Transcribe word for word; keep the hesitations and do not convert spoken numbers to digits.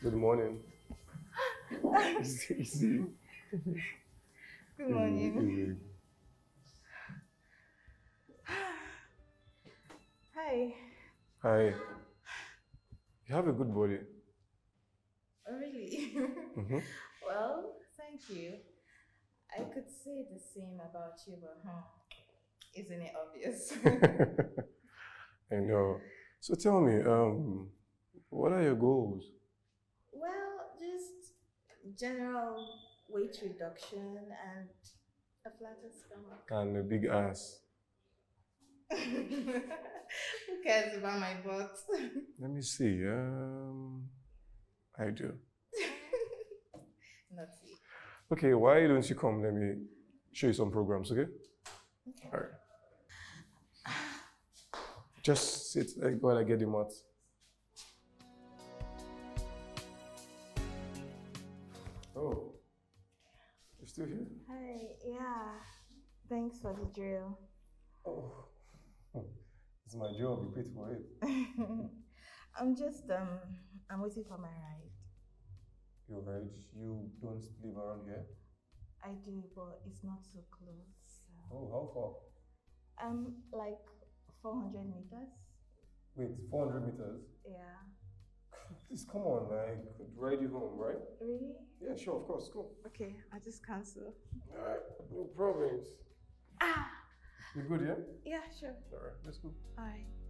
Good morning. Easy, easy. Good morning. Easy, easy. Hi. Hi. You have a good body. Oh, really? Mm-hmm. Well, thank you. I could say the same about you, but huh, isn't it obvious? I know. So tell me, um, what are your goals? Well, just general weight reduction and a flatter stomach. And a big ass. Who cares about my butt? Let me see. Um, I do. Naughty. Okay, why don't you come? Let me show you some programs, okay? Okay. All right. Just sit like while I get the mat. Oh, you're still here? Hi, yeah. Thanks for the drill. Oh, it's my job. You paid for it. I'm just um I'm waiting for my ride. You're right. You don't live around here? I do, but it's not so close. So. Oh, how far? Um, like four hundred meters. Wait, four hundred meters? Yeah. Please come on, I could ride you home, right? Really? Yeah, sure, of course, go. Okay, I'll just cancel. Alright, no problems. Ah! You good, yeah? Yeah, sure. Alright, let's go. Alright.